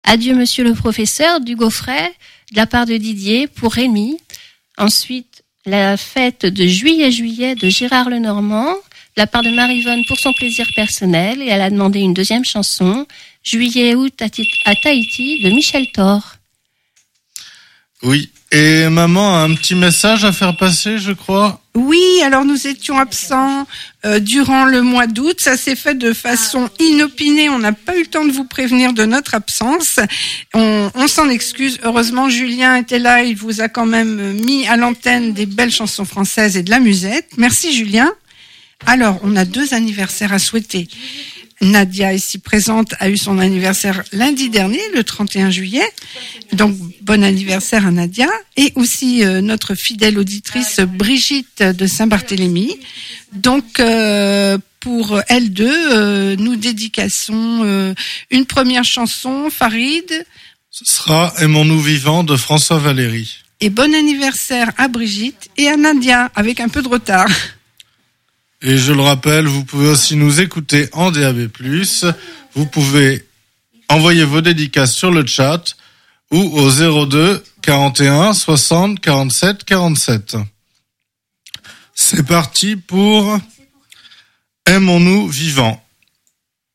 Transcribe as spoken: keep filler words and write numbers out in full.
Adieu monsieur le professeur du Gaufret de la part de Didier pour Rémi. Ensuite, la fête de juillet-juillet de Gérard Lenormand de la part de Marie-Yvonne pour son plaisir personnel et elle a demandé une deuxième chanson, Juillet-août à Tahiti de Michel Thor. Oui, et maman a un petit message à faire passer, je crois. Oui, alors nous étions absents euh, durant le mois d'août. Ça s'est fait de façon inopinée. On n'a pas eu le temps de vous prévenir de notre absence. On, on s'en excuse. Heureusement, Julien était là. Il vous a quand même mis à l'antenne des belles chansons françaises et de la musette. Merci Julien. Alors, on a deux anniversaires à souhaiter. Nadia, ici présente, a eu son anniversaire lundi dernier, le trente et un juillet. Donc, bon anniversaire à Nadia. Et aussi euh, notre fidèle auditrice Brigitte de Saint-Barthélemy. Donc, euh, pour elles deux, euh, nous dédicassons euh, une première chanson, Farid. Ce sera Aimons-nous vivants de François Valéry. Et bon anniversaire à Brigitte et à Nadia, avec un peu de retard. Et je le rappelle, vous pouvez aussi nous écouter en D A B plus. Vous pouvez envoyer vos dédicaces sur le chat ou au zéro deux quarante et un soixante quarante-sept quarante-sept. C'est parti pour Aimons-nous vivants.